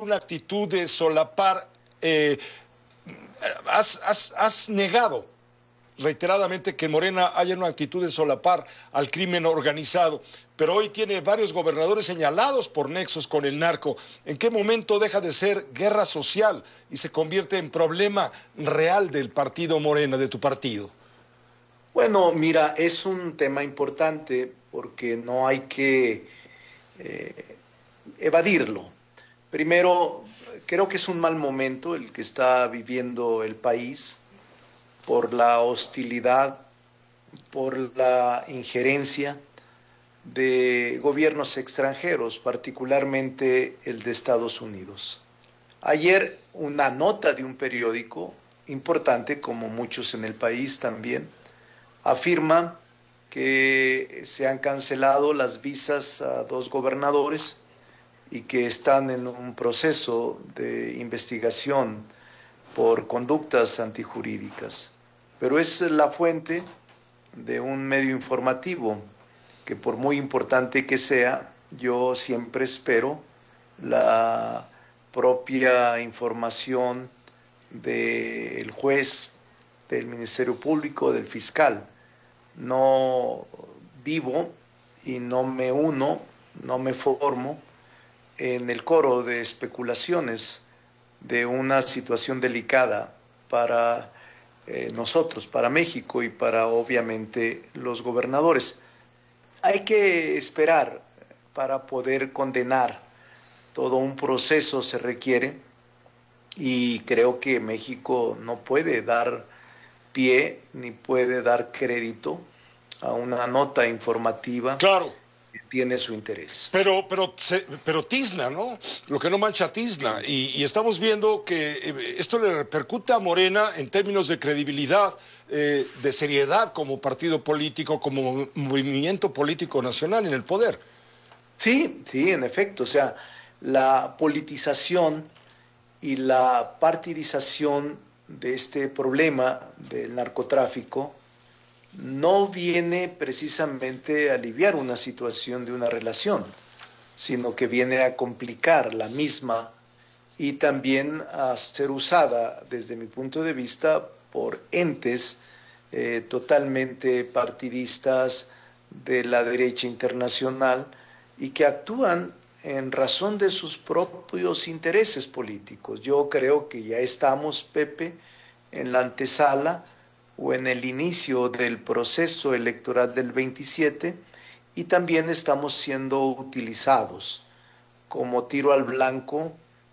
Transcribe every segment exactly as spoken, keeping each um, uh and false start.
una actitud de solapar. Eh, has, has, has negado reiteradamente que Morena haya una actitud de solapar al crimen organizado, pero hoy tiene varios gobernadores señalados por nexos con el narco. ¿En qué momento deja de ser guerra social y se convierte en problema real del partido Morena, de tu partido? Bueno, mira, es un tema importante porque no hay que eh, evadirlo. Primero, creo que es un mal momento el que está viviendo el país por la hostilidad, por la injerencia de gobiernos extranjeros, particularmente el de Estados Unidos. Ayer una nota de un periódico importante, como muchos en el país también, afirma que se han cancelado las visas a dos gobernadores y que están en un proceso de investigación por conductas antijurídicas. Pero es la fuente de un medio informativo que, por muy importante que sea, yo siempre espero la propia información del juez, del Ministerio Público, del fiscal. No vivo y no me uno, no me formo en el coro de especulaciones de una situación delicada para eh, nosotros, para México y para obviamente los gobernadores. Hay que esperar para poder condenar. Todo un proceso se requiere y creo que México no puede dar pie ni puede dar crédito a una nota informativa Claro. que tiene su interés. Pero, pero, se, pero tizna, ¿no? Lo que no mancha tizna. Y, y estamos viendo que eh, esto le repercute a Morena en términos de credibilidad, eh, de seriedad como partido político, como movimiento político nacional en el poder. Sí, sí, en efecto. O sea, la politización y la partidización de este problema del narcotráfico no viene precisamente a aliviar una situación de una relación, sino que viene a complicar la misma y también a ser usada, desde mi punto de vista, por entes eh, totalmente partidistas de la derecha internacional y que actúan en razón de sus propios intereses políticos. Yo creo que ya estamos, Pepe, en la antesala o en el inicio del proceso electoral del veintisiete y también estamos siendo utilizados como tiro al blanco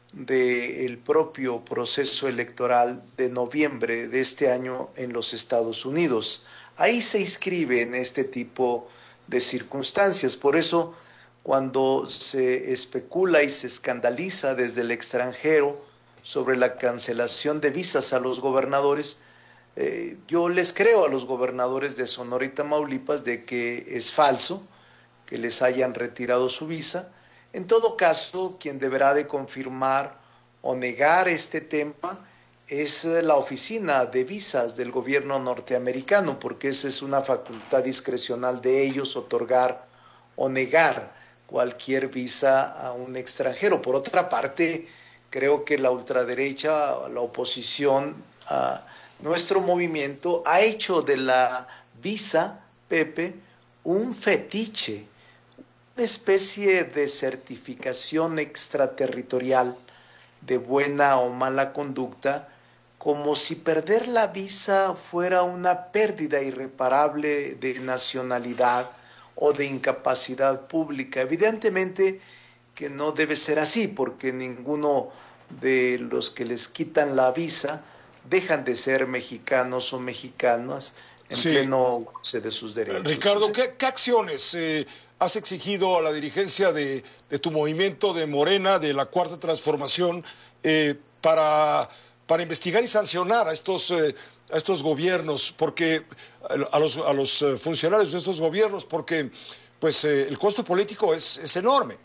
del propio proceso electoral de noviembre de este año en los Estados Unidos. Ahí se inscribe en este tipo de circunstancias. Por eso, cuando se especula y se escandaliza desde el extranjero sobre la cancelación de visas a los gobernadores, eh, yo les creo a los gobernadores de Sonora y Tamaulipas de que es falso que les hayan retirado su visa. En todo caso, quien deberá de confirmar o negar este tema es la oficina de visas del gobierno norteamericano, porque esa es una facultad discrecional de ellos, otorgar o negar cualquier visa a un extranjero. Por otra parte, creo que la ultraderecha, la oposición a nuestro movimiento ha hecho de la visa, Pepe, un fetiche, una especie de certificación extraterritorial de buena o mala conducta, como si perder la visa fuera una pérdida irreparable de nacionalidad o de incapacidad pública. Evidentemente que no debe ser así, porque ninguno de los que les quitan la visa dejan de ser mexicanos o mexicanas en Sí. pleno goce de sus derechos. Ricardo, ¿qué, qué acciones eh, has exigido a la dirigencia de, de tu movimiento de Morena, de la Cuarta Transformación, eh, para, para investigar y sancionar a estos, eh, a estos gobiernos, porque a los, a los funcionarios de estos gobiernos, porque pues eh, el costo político es, es enorme?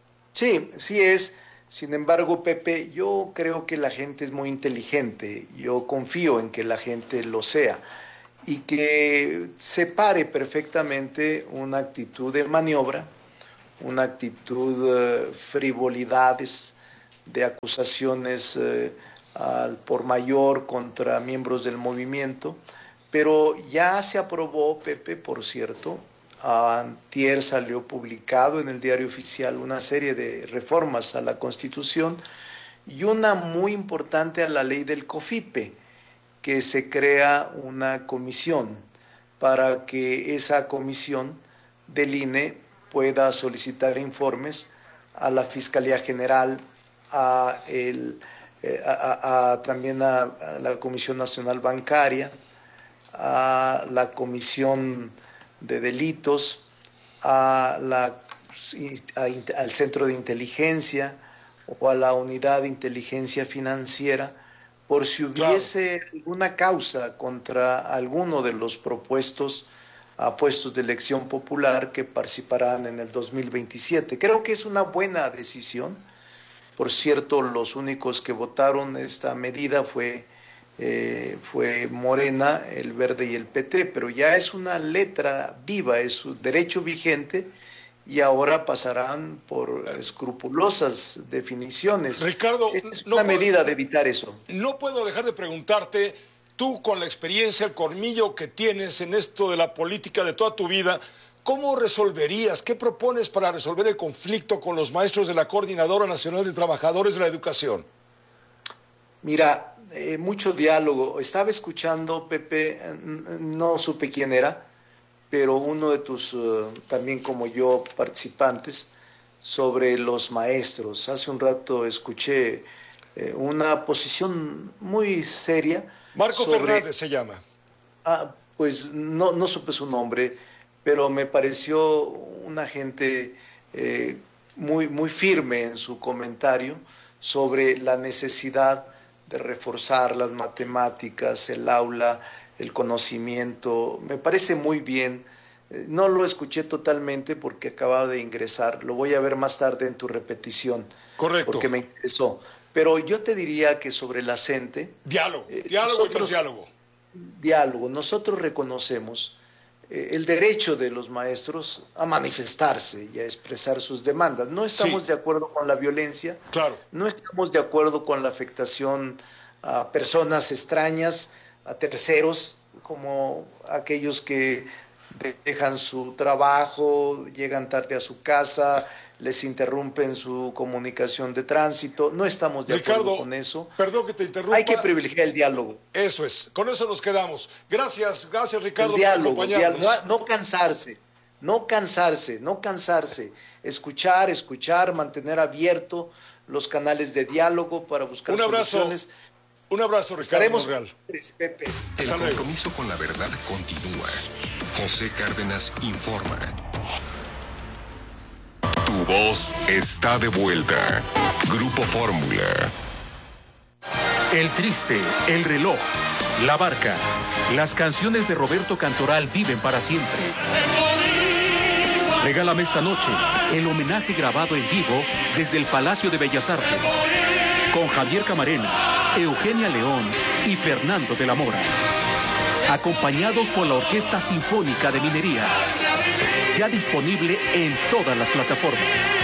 Sí, sí es. Sin embargo, Pepe, yo creo que la gente es muy inteligente. Yo confío en que la gente lo sea y que separe perfectamente una actitud de maniobra, una actitud de frivolidades de acusaciones eh, al por mayor contra miembros del movimiento, pero ya se aprobó, Pepe, por cierto, antier salió publicado en el Diario Oficial una serie de reformas a la Constitución y una muy importante a la ley del COFIPE, que se crea una comisión para que esa comisión del I N E pueda solicitar informes a la Fiscalía General, a el, eh, a, a, a, también a, a la Comisión Nacional Bancaria, a la Comisión de Delitos, a la, a, al Centro de Inteligencia o a la Unidad de Inteligencia Financiera, por si hubiese claro. alguna causa contra alguno de los propuestos a puestos de elección popular que participarán en el dos mil veintisiete. Creo que es una buena decisión. Por cierto, los únicos que votaron esta medida fue, eh, fue Morena, el Verde y el P T, pero ya es una letra viva, es un derecho vigente y ahora pasarán por escrupulosas definiciones. Ricardo, es una no medida puedo, de evitar eso. No puedo dejar de preguntarte, tú con la experiencia, el colmillo que tienes en esto de la política de toda tu vida, ¿cómo resolverías, qué propones para resolver el conflicto con los maestros de la Coordinadora Nacional de Trabajadores de la Educación? Mira, eh, mucho diálogo. Estaba escuchando, Pepe, no supe quién era, pero uno de tus, uh, también como yo, participantes, sobre los maestros. Hace un rato escuché eh, una posición muy seria. Marco sobre, Fernández se llama. Ah, pues no, no supe su nombre, pero me pareció una gente eh, muy, muy firme en su comentario sobre la necesidad de reforzar las matemáticas, el aula, el conocimiento. Me parece muy bien. No lo escuché totalmente porque acababa de ingresar. Lo voy a ver más tarde en tu repetición. Correcto. Porque me interesó. Pero yo te diría que sobre la CENTE... Diálogo, eh, diálogo nosotros, y más diálogo. Diálogo. Nosotros reconocemos eh, el derecho de los maestros a manifestarse y a expresar sus demandas. No estamos sí. de acuerdo con la violencia. Claro. No estamos de acuerdo con la afectación a personas extrañas, a terceros, como aquellos que dejan su trabajo, llegan tarde a su casa, les interrumpen su comunicación de tránsito. No estamos de Ricardo, acuerdo con eso. Perdón que te interrumpa. Hay que privilegiar el diálogo. Eso es, con eso nos quedamos. Gracias, gracias Ricardo el diálogo, por acompañarnos. Diálogo, no cansarse, no cansarse, no cansarse. Escuchar, escuchar, mantener abierto los canales de diálogo para buscar Un abrazo. soluciones. Un abrazo, Ricardo Monreal. Pepe. El compromiso con la verdad continúa. José Cárdenas informa. Tu voz está de vuelta. Grupo Fórmula. El Triste, El Reloj, La Barca. Las canciones de Roberto Cantoral viven para siempre. Regálame esta noche el homenaje grabado en vivo desde el Palacio de Bellas Artes. Con Javier Camarena, Eugenia León y Fernando de la Mora. Acompañados por la Orquesta Sinfónica de Minería. Ya disponible en todas las plataformas.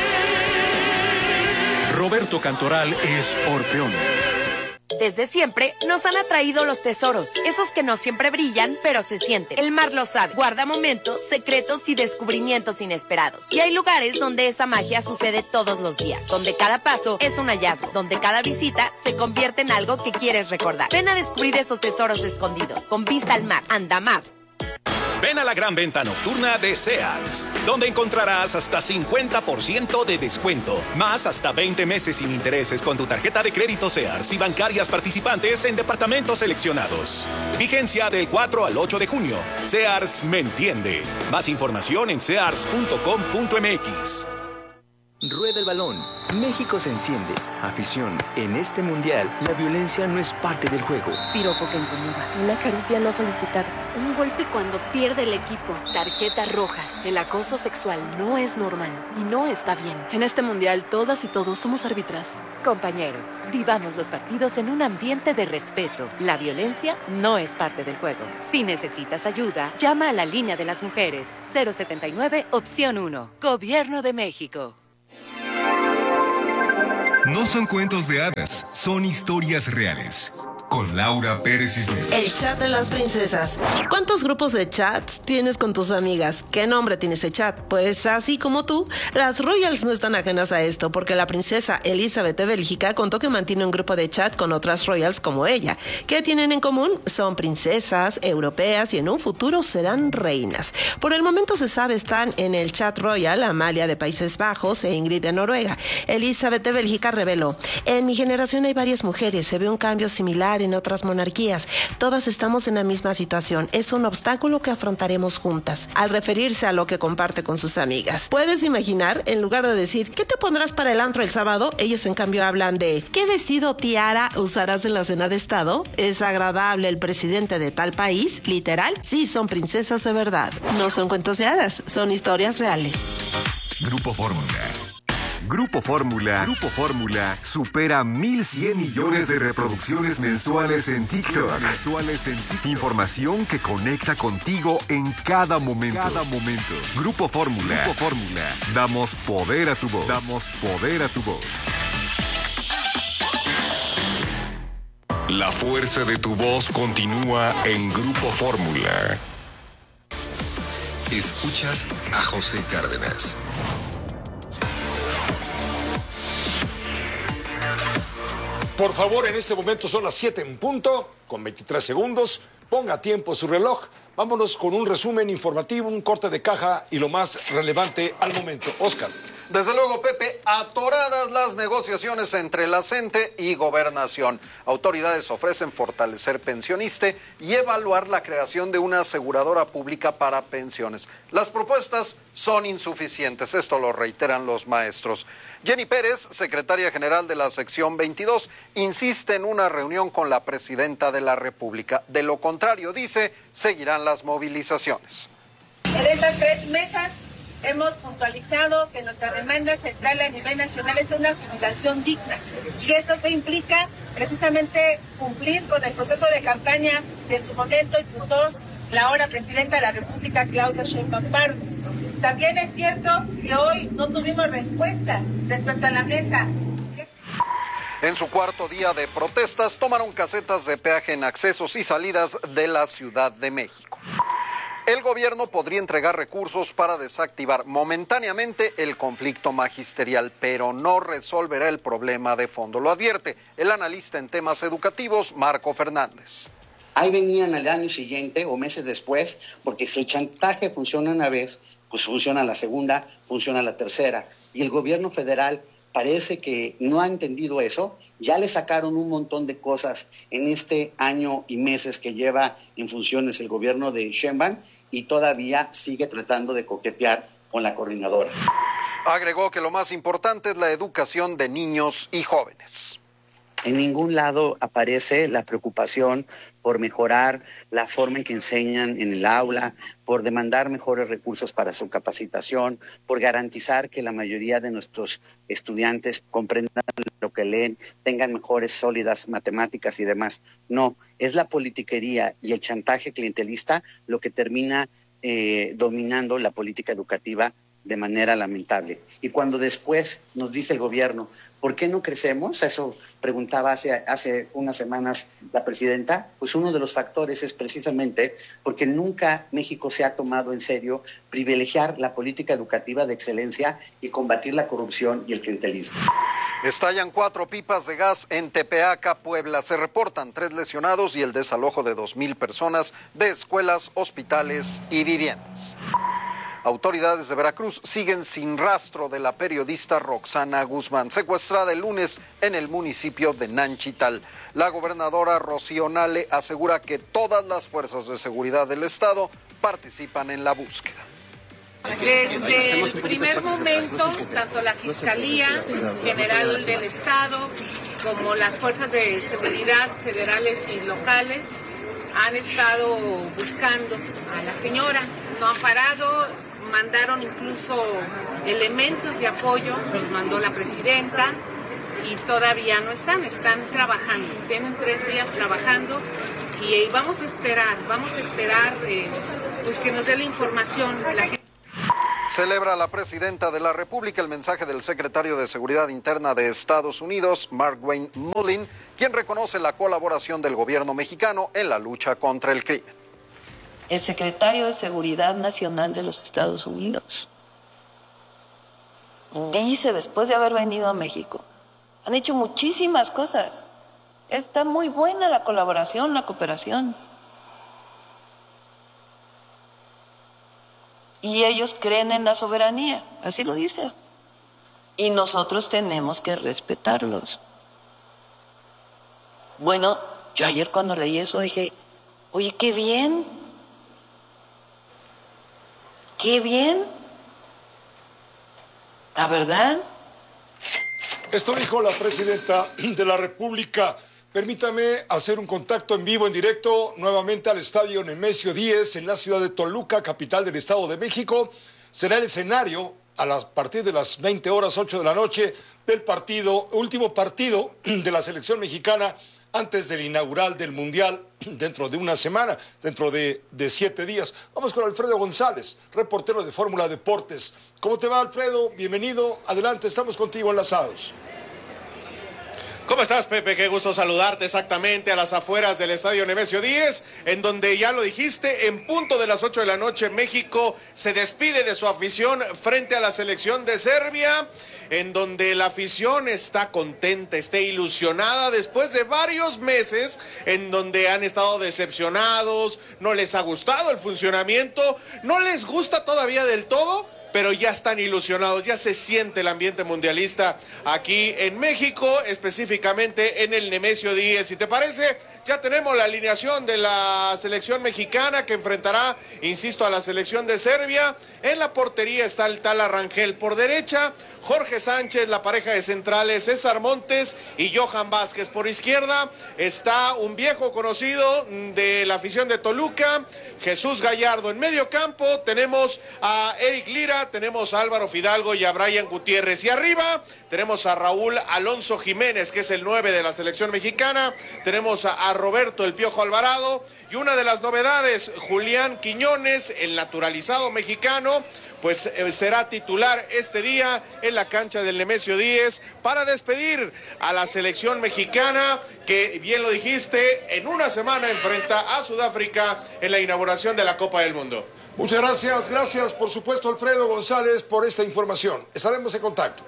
Roberto Cantoral es Orfeón. Desde siempre nos han atraído los tesoros, esos que no siempre brillan, pero se sienten. El mar lo sabe, guarda momentos, secretos y descubrimientos inesperados. Y hay lugares donde esa magia sucede todos los días, donde cada paso es un hallazgo, donde cada visita se convierte en algo que quieres recordar. Ven a descubrir esos tesoros escondidos, con vista al mar, Andamar. Ven a la gran venta nocturna de Sears, donde encontrarás hasta cincuenta por ciento de descuento, más hasta veinte meses sin intereses con tu tarjeta de crédito Sears y bancarias participantes en departamentos seleccionados. Vigencia del cuatro al ocho de junio. Sears me entiende. Más información en sears punto com punto m x. Rueda el balón. México se enciende. Afición. En este mundial, la violencia no es parte del juego. Piropo que incomoda. Una caricia no solicitada. Un golpe cuando pierde el equipo. Tarjeta roja. El acoso sexual no es normal y no está bien. En este mundial, todas y todos somos árbitras. Compañeros, vivamos los partidos en un ambiente de respeto. La violencia no es parte del juego. Si necesitas ayuda, llama a la línea de las mujeres. cero setenta y nueve, opción uno. Gobierno de México. No son cuentos de hadas, son historias reales. Con Laura Pérez Cisneros. El chat de las princesas. ¿Cuántos grupos de chats tienes con tus amigas? ¿Qué nombre tiene ese chat? Pues así como tú, las royals no están ajenas a esto, porque la princesa Elizabeth de Bélgica contó que mantiene un grupo de chat con otras royals como ella. ¿Qué tienen en común? Son princesas europeas y en un futuro serán reinas. Por el momento se sabe están en el chat royal Amalia de Países Bajos e Ingrid de Noruega. Elizabeth de Bélgica reveló: en mi generación hay varias mujeres, se ve un cambio similar en otras monarquías. Todas estamos en la misma situación. Es un obstáculo que afrontaremos juntas. Al referirse a lo que comparte con sus amigas. ¿Puedes imaginar? En lugar de decir, ¿qué te pondrás para el antro el sábado? Ellas en cambio hablan de, ¿qué vestido tiara usarás en la cena de estado? ¿Es agradable el presidente de tal país? ¿Literal? Sí, son princesas de verdad. No son cuentos de hadas, son historias reales. Grupo Fórmula. Grupo Fórmula, Grupo Fórmula supera mil cien millones de reproducciones mensuales en TikTok. Mensuales en TikTok. Información que conecta contigo en cada momento. Cada momento. Grupo Fórmula. Grupo Fórmula. Damos poder a tu voz. Damos poder a tu voz. La fuerza de tu voz continúa en Grupo Fórmula. Escuchas a José Cárdenas. Por favor, en este momento son las siete en punto, con veintitrés segundos. Ponga a tiempo su reloj. Vámonos con un resumen informativo, un corte de caja y lo más relevante al momento. Oscar. Desde luego, Pepe, atoradas las negociaciones entre la CENTE y Gobernación. Autoridades ofrecen fortalecer Pensioniste y evaluar la creación de una aseguradora pública para pensiones. Las propuestas son insuficientes, esto lo reiteran los maestros. Jenny Pérez, secretaria general de la sección veintidós, insiste en una reunión con la presidenta de la República. De lo contrario, dice, seguirán las movilizaciones. En estas tres mesas hemos puntualizado que nuestra demanda central a nivel nacional es una jubilación digna. Y esto que implica precisamente cumplir con el proceso de campaña que en su momento impulsó la ahora presidenta de la República, Claudia Sheinbaum Pardo. También es cierto que hoy no tuvimos respuesta respecto a la mesa. En su cuarto día de protestas, tomaron casetas de peaje en accesos y salidas de la Ciudad de México. El gobierno podría entregar recursos para desactivar momentáneamente el conflicto magisterial, pero no resolverá el problema de fondo. Lo advierte el analista en temas educativos, Marco Fernández. Ahí venían al año siguiente o meses después, porque si el chantaje funciona una vez, pues funciona la segunda, funciona la tercera. Y el gobierno federal parece que no ha entendido eso. Ya le sacaron un montón de cosas en este año y meses que lleva en funciones el gobierno de Sheinbaum, y todavía sigue tratando de coquetear con la coordinadora. Agregó que lo más importante es la educación de niños y jóvenes. En ningún lado aparece la preocupación por mejorar la forma en que enseñan en el aula, por demandar mejores recursos para su capacitación, por garantizar que la mayoría de nuestros estudiantes comprendan lo que leen, tengan mejores sólidas matemáticas y demás. No, es la politiquería y el chantaje clientelista lo que termina eh, dominando la política educativa de manera lamentable. Y cuando después nos dice el gobierno, ¿por qué no crecemos? Eso preguntaba hace, hace unas semanas la presidenta. Pues uno de los factores es precisamente porque nunca México se ha tomado en serio privilegiar la política educativa de excelencia y combatir la corrupción y el clientelismo. Estallan cuatro pipas de gas en Tepeaca, Puebla. Se reportan tres lesionados y el desalojo de dos mil personas de escuelas, hospitales y viviendas. Autoridades de Veracruz siguen sin rastro de la periodista Roxana Guzmán, secuestrada el lunes en el municipio de Nanchital. La gobernadora Rocío Nale asegura que todas las fuerzas de seguridad del estado participan en la búsqueda. Desde el primer momento, tanto la Fiscalía General del Estado como las fuerzas de seguridad federales y locales han estado buscando a la señora. No han parado, mandaron incluso elementos de apoyo, los mandó la presidenta y todavía no están, están trabajando. Tienen tres días trabajando y vamos a esperar, vamos a esperar eh, pues que nos dé la información la gente. Celebra la presidenta de la República el mensaje del secretario de Seguridad Interna de Estados Unidos, Markwayne Mullin, quien reconoce la colaboración del gobierno mexicano en la lucha contra el crimen. El secretario de Seguridad Nacional de los Estados Unidos dice, después de haber venido a México, han hecho muchísimas cosas. Está muy buena la colaboración, la cooperación. Y ellos creen en la soberanía, así lo dice. Y nosotros tenemos que respetarlos. Bueno, yo ayer cuando leí eso dije, oye, qué bien. Qué bien. ¿La verdad? Esto dijo la presidenta de la República. Permítame hacer un contacto en vivo, en directo, nuevamente al Estadio Nemesio diez en la ciudad de Toluca, capital del Estado de México. Será el escenario a, las, a partir de las veinte horas, ocho de la noche, del partido, último partido de la selección mexicana antes del inaugural del Mundial, dentro de una semana, dentro de, de siete días. Vamos con Alfredo González, reportero de Fórmula Deportes. ¿Cómo te va, Alfredo? Bienvenido. Adelante, estamos contigo enlazados. ¿Cómo estás, Pepe? Qué gusto saludarte exactamente a las afueras del Estadio Nemesio diez, en donde ya lo dijiste, en punto de las ocho de la noche, México se despide de su afición frente a la selección de Serbia, en donde la afición está contenta, está ilusionada después de varios meses en donde han estado decepcionados, no les ha gustado el funcionamiento, no les gusta todavía del todo, pero ya están ilusionados, ya se siente el ambiente mundialista aquí en México, específicamente en el Nemesio diez. Si te parece, ya tenemos la alineación de la selección mexicana que enfrentará, insisto, a la selección de Serbia. En la portería está el Tala Rangel, por derecha Jorge Sánchez, la pareja de centrales César Montes y Johan Vázquez. Por izquierda está un viejo conocido de la afición de Toluca, Jesús Gallardo. En medio campo tenemos a Eric Lira, tenemos a Álvaro Fidalgo y a Brian Gutiérrez. Y arriba tenemos a Raúl Alonso Jiménez, que es el nueve de la selección mexicana. Tenemos a, a Roberto El Piojo Alvarado. Y una de las novedades, Julián Quiñones, el naturalizado mexicano, pues eh, será titular este día en la cancha del Nemesio diez para despedir a la selección mexicana que, bien lo dijiste, en una semana enfrenta a Sudáfrica en la inauguración de la Copa del Mundo. Muchas gracias, gracias por supuesto Alfredo González por esta información. Estaremos en contacto.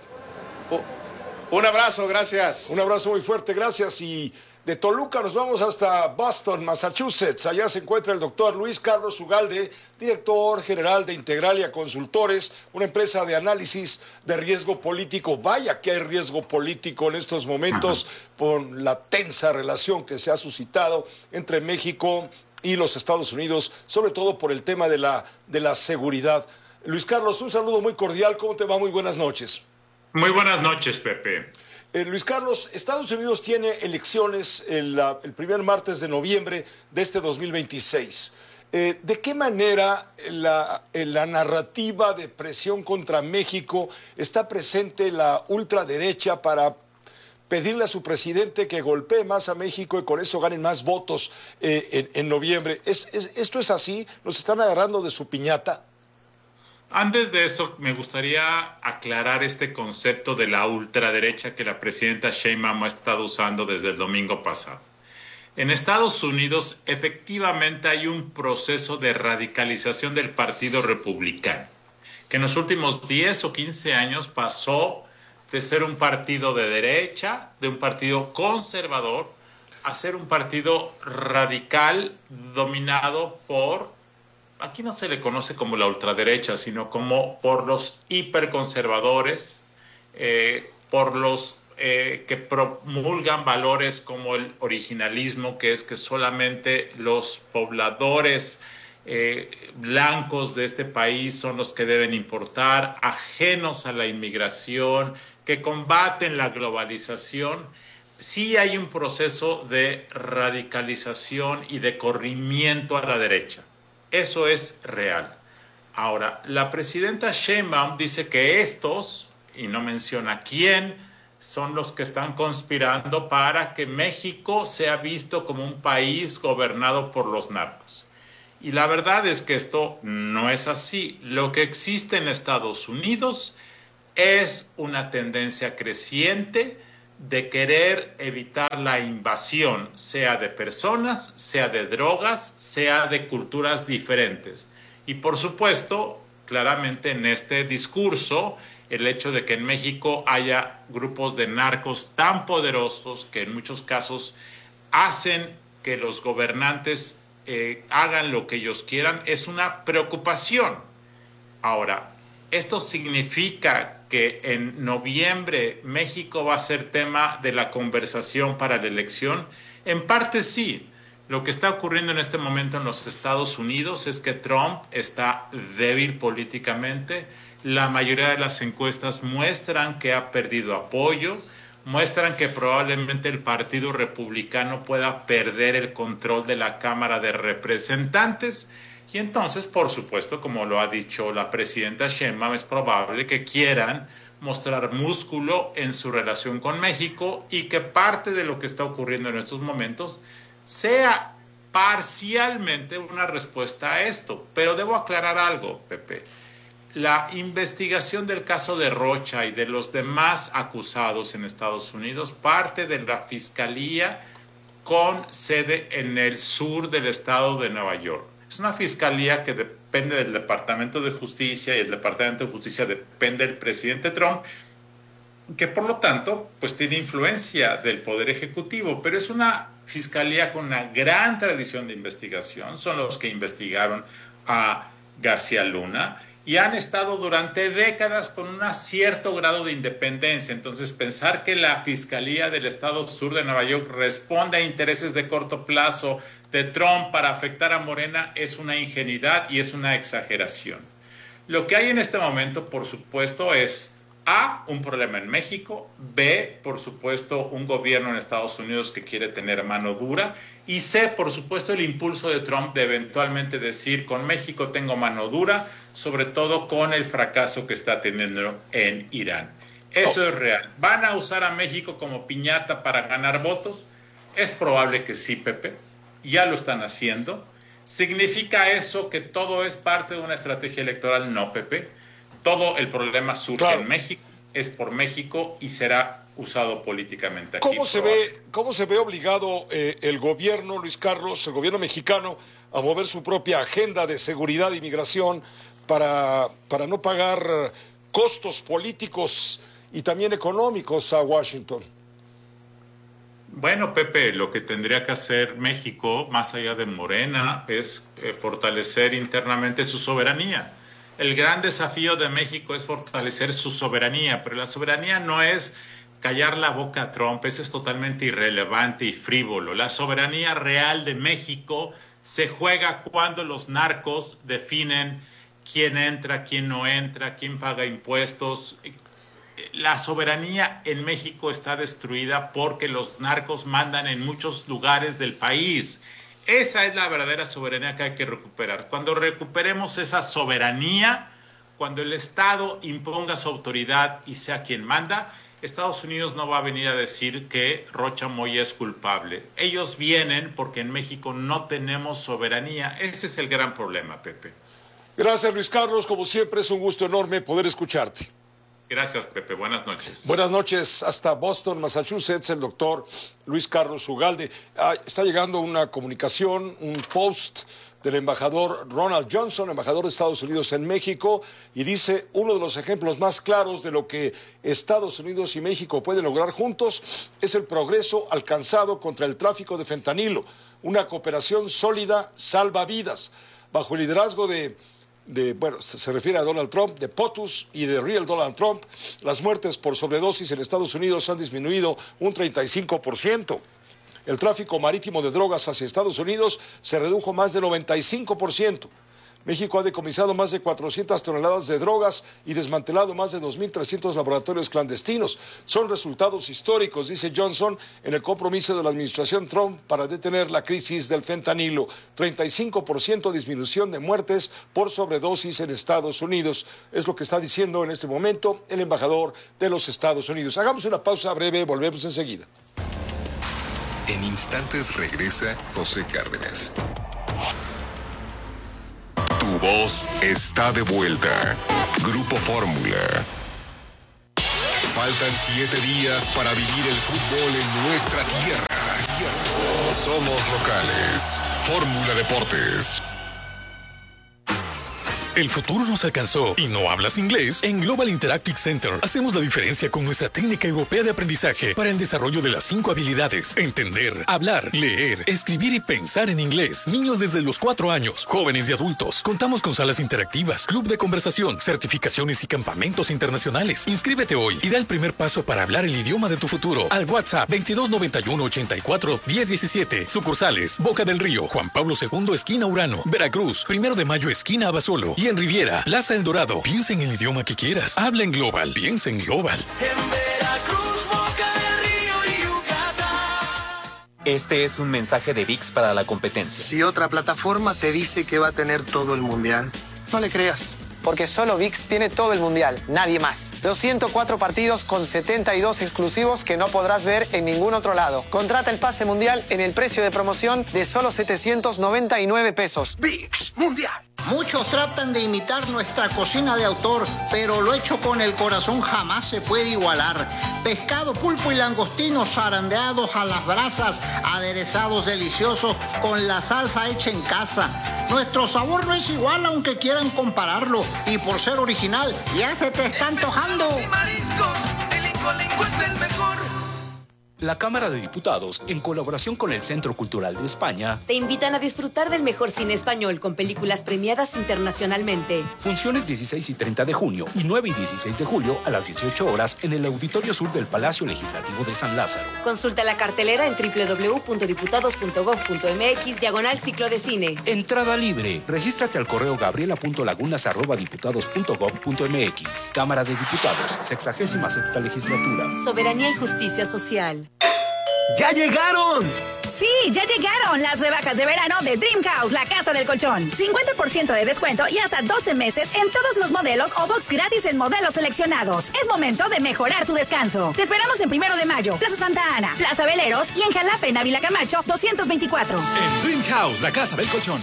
Un abrazo, gracias. Un abrazo muy fuerte, gracias. Y de Toluca nos vamos hasta Boston, Massachusetts. Allá se encuentra el doctor Luis Carlos Ugalde, director general de Integralia Consultores, una empresa de análisis de riesgo político. Vaya que hay riesgo político en estos momentos por la tensa relación que se ha suscitado entre México y los Estados Unidos, sobre todo por el tema de la, de la seguridad. Luis Carlos, un saludo muy cordial. ¿Cómo te va? Muy buenas noches. Muy buenas noches, Pepe. Eh, Luis Carlos, Estados Unidos tiene elecciones el, la, el primer martes de noviembre de este dos mil veintiséis. Eh, ¿De qué manera la, la narrativa de presión contra México está presente la ultraderecha para pedirle a su presidente que golpee más a México y con eso ganen más votos eh, en, en noviembre? ¿Es, es, ¿Esto es así? ¿Nos están agarrando de su piñata? Antes de eso, me gustaría aclarar este concepto de la ultraderecha que la presidenta Sheinbaum ha estado usando desde el domingo pasado. En Estados Unidos, efectivamente hay un proceso de radicalización del Partido Republicano, que en los últimos diez o quince años pasó de ser un partido de derecha, de un partido conservador, a ser un partido radical dominado por... Aquí no se le conoce como la ultraderecha, sino como por los hiperconservadores, eh, por los eh, que promulgan valores como el originalismo, que es que solamente los pobladores eh, blancos de este país son los que deben importar, ajenos a la inmigración, que combaten la globalización. Sí hay un proceso de radicalización y de corrimiento a la derecha. Eso es real. Ahora, la presidenta Sheinbaum dice que estos, y no menciona quién, son los que están conspirando para que México sea visto como un país gobernado por los narcos. Y la verdad es que esto no es así. Lo que existe en Estados Unidos es una tendencia creciente de querer evitar la invasión, sea de personas, sea de drogas, sea de culturas diferentes. Y por supuesto, claramente en este discurso, el hecho de que en México haya grupos de narcos tan poderosos que en muchos casos hacen que los gobernantes eh, hagan lo que ellos quieran, es una preocupación. Ahora, ¿esto significa que en noviembre México va a ser tema de la conversación para la elección? En parte sí. Lo que está ocurriendo en este momento en los Estados Unidos es que Trump está débil políticamente. La mayoría de las encuestas muestran que ha perdido apoyo, muestran que probablemente el Partido Republicano pueda perder el control de la Cámara de Representantes. Y entonces, por supuesto, como lo ha dicho la presidenta Sheinbaum, es probable que quieran mostrar músculo en su relación con México y que parte de lo que está ocurriendo en estos momentos sea parcialmente una respuesta a esto. Pero debo aclarar algo, Pepe. La investigación del caso de Rocha y de los demás acusados en Estados Unidos parte de la Fiscalía con sede en el sur del estado de Nueva York. Es una fiscalía que depende del Departamento de Justicia y el Departamento de Justicia depende del presidente Trump, que por lo tanto pues tiene influencia del Poder Ejecutivo, pero es una fiscalía con una gran tradición de investigación. Son los que investigaron a García Luna y han estado durante décadas con un cierto grado de independencia. Entonces, pensar que la Fiscalía del Estado Sur de Nueva York responde a intereses de corto plazo de Trump para afectar a Morena es una ingenuidad y es una exageración. Lo que hay en este momento, por supuesto, es A, un problema en México, B, por supuesto, un gobierno en Estados Unidos que quiere tener mano dura, y C, por supuesto, el impulso de Trump de eventualmente decir, con México tengo mano dura, sobre todo con el fracaso que está teniendo en Irán. Eso oh. es real. ¿Van a usar a México como piñata para ganar votos? Es probable que sí, Pepe. Ya lo están haciendo. ¿Significa eso que todo es parte de una estrategia electoral? No, Pepe. Todo el problema surge claro. en México, es por México y será usado políticamente aquí. ¿Cómo se ve, cómo se ve obligado eh, el gobierno, Luis Carlos, el gobierno mexicano, a mover su propia agenda de seguridad y migración para, para no pagar costos políticos y también económicos a Washington? Bueno, Pepe, lo que tendría que hacer México, más allá de Morena, es eh, fortalecer internamente su soberanía. El gran desafío de México es fortalecer su soberanía, pero la soberanía no es callar la boca a Trump, eso es totalmente irrelevante y frívolo. La soberanía real de México se juega cuando los narcos definen quién entra, quién no entra, quién paga impuestos. La soberanía en México está destruida porque los narcos mandan en muchos lugares del país. Esa es la verdadera soberanía que hay que recuperar. Cuando recuperemos esa soberanía, cuando el Estado imponga su autoridad y sea quien manda, Estados Unidos no va a venir a decir que Rocha Moya es culpable. Ellos vienen porque en México no tenemos soberanía. Ese es el gran problema, Pepe. Gracias, Luis Carlos. Como siempre, es un gusto enorme poder escucharte. Gracias, Pepe. Buenas noches. Buenas noches. Hasta Boston, Massachusetts, el doctor Luis Carlos Ugalde. Ah, está llegando una comunicación, un post del embajador Ronald Johnson, embajador de Estados Unidos en México, y dice, uno de los ejemplos más claros de lo que Estados Unidos y México pueden lograr juntos es el progreso alcanzado contra el tráfico de fentanilo. Una cooperación sólida salva vidas. Bajo el liderazgo de... De, bueno, se refiere a Donald Trump, de POTUS y de Real Donald Trump, las muertes por sobredosis en Estados Unidos han disminuido un treinta y cinco por ciento. El tráfico marítimo de drogas hacia Estados Unidos se redujo más del noventa y cinco por ciento. México ha decomisado más de cuatrocientas toneladas de drogas y desmantelado más de dos mil trescientos laboratorios clandestinos. Son resultados históricos, dice Johnson, en el compromiso de la administración Trump para detener la crisis del fentanilo. treinta y cinco por ciento disminución de muertes por sobredosis en Estados Unidos. Es lo que está diciendo en este momento el embajador de los Estados Unidos. Hagamos una pausa breve, volvemos enseguida. En instantes regresa José Cárdenas. voz está de vuelta. Grupo Fórmula. Faltan siete días para vivir el fútbol en nuestra tierra. Somos locales. Fórmula Deportes. El futuro nos alcanzó y no hablas inglés. En Global Interactive Center hacemos la diferencia con nuestra técnica europea de aprendizaje para el desarrollo de las cinco habilidades: entender, hablar, leer, escribir y pensar en inglés. Niños desde los cuatro años, jóvenes y adultos. Contamos con salas interactivas, club de conversación, certificaciones y campamentos internacionales. Inscríbete hoy y da el primer paso para hablar el idioma de tu futuro al WhatsApp veintidós noventa y uno ochenta y cuatro diez diecisiete. Sucursales: Boca del Río, Juan Pablo segundo, esquina Urano, Veracruz, Primero de Mayo, esquina Abasolo, y en Riviera, Plaza El Dorado. Piensa en el idioma que quieras. Habla en Global. Piensa en Global. En Veracruz, Boca del Río y Yucatán. Este es un mensaje de V I X para la competencia. Si otra plataforma te dice que va a tener todo el mundial, no le creas. Porque solo V I X tiene todo el mundial, nadie más. Los ciento cuatro partidos con setenta y dos exclusivos que no podrás ver en ningún otro lado. Contrata el pase mundial en el precio de promoción de solo setecientos noventa y nueve pesos. V I X Mundial. Muchos tratan de imitar nuestra cocina de autor, pero lo hecho con el corazón jamás se puede igualar. Pescado, pulpo y langostinos zarandeados a las brasas, aderezados deliciosos con la salsa hecha en casa. Nuestro sabor no es igual aunque quieran compararlo, y por ser original ya se te está antojando. Y mariscos, el Incolingo es el mejor. La Cámara de Diputados, en colaboración con el Centro Cultural de España, te invitan a disfrutar del mejor cine español con películas premiadas internacionalmente. Funciones dieciséis y treinta de junio y nueve y dieciséis de julio a las dieciocho horas en el Auditorio Sur del Palacio Legislativo de San Lázaro. Consulta la cartelera en doble u doble u doble u punto diputados punto gob punto eme equis diagonal ciclo de cine. Entrada libre. Regístrate al correo gabriela punto lagunas arroba diputados punto gob punto eme equis. Cámara de Diputados, sexagésima sexta legislatura. Soberanía y justicia social. ¡Ya llegaron! Sí, ya llegaron las rebajas de verano de Dream House, la casa del colchón. cincuenta por ciento de descuento y hasta doce meses en todos los modelos o box gratis en modelos seleccionados. Es momento de mejorar tu descanso. Te esperamos en Primero de Mayo, Plaza Santa Ana, Plaza Veleros y en Jalapa, en Ávila Camacho, doscientos veinticuatro. En Dream House, la casa del colchón.